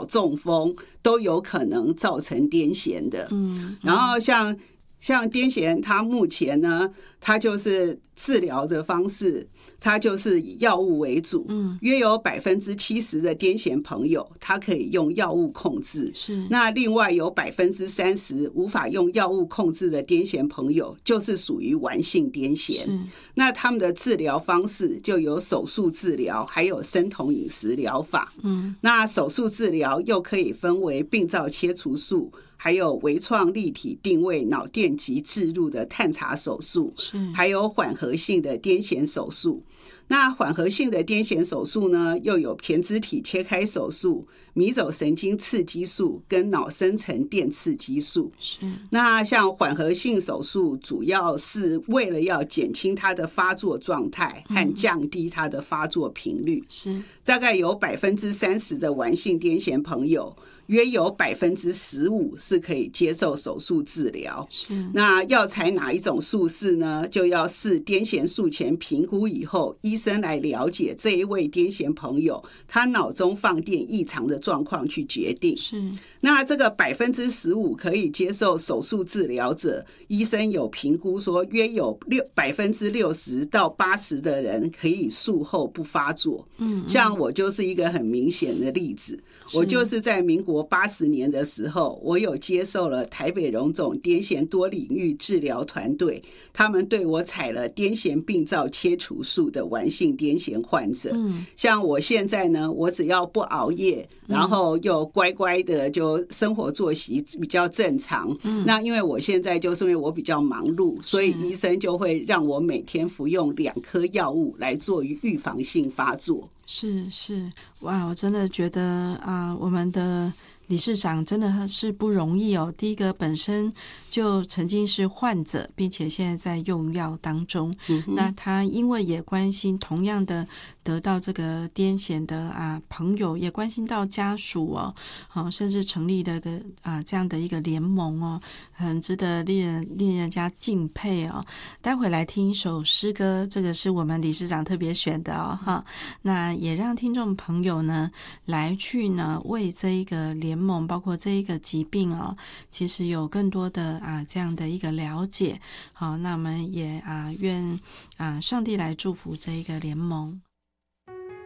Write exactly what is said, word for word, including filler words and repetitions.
中风都有可能造成癫痫的。嗯，然后像像癫痫，它目前呢，它就是治疗的方式，它就是以药物为主。嗯，约有百分之七十的癫痫朋友，他可以用药物控制。 是， 那另外有百分之三十无法用药物控制的癫痫朋友，就是属于顽性癫痫。那他们的治疗方式就有手术治疗，还有生酮饮食疗法。嗯，那手术治疗又可以分为病灶切除术，还有微创立体定位脑电极置入的探查手术，还有缓和性的癫痫手术。那缓和性的癫痫手术呢，又有胼胝体切开手术、迷走神经刺激术跟脑深层电刺激术。 是， 那像缓和性手术，主要是为了要减轻它的发作状态和降低它的发作频率。 是， 大概有百分之三十的顽性癫痫朋友，约有百分之十五是可以接受手术治疗。 是， 那要采哪一种术式呢？就要视癫痫术前评估以后，医生来了解这一位癫痫朋友他脑中放电异常的状况去决定。 是， 那这个百分之十五可以接受手术治疗者，医生有评估说，约有六百分之六十到八十的人可以术后不发作。嗯，像我就是一个很明显的例子，我就是在民国八十年的时候，我有接受了台北荣总癫痫多领域治疗团队，他们对我采了癫痫病灶切除术的顽性癫痫患者。嗯，像我现在呢，我只要不熬夜，然后又乖乖的就生活作息比较正常。嗯，那因为我现在就是因为我比较忙碌，所以医生就会让我每天服用两颗药物来做预防性发作。 是是，哇，我真的觉得啊、呃，我们的理事长真的是不容易哦。第一个本身就曾经是患者，并且现在在用药当中。嗯、那他因为也关心同样的得到这个癫痫的啊朋友，也关心到家属哦，好、哦，甚至成立了个啊这样的一个联盟哦，很值得令人令人家敬佩哦。待会来听一首诗歌，这个是我们理事长特别选的哦，哈。那也让听众朋友呢来去呢为这一个联盟，包括这一个疾病哦，其实有更多的啊这样的一个了解。好，那我们也啊愿啊上帝来祝福这一个联盟。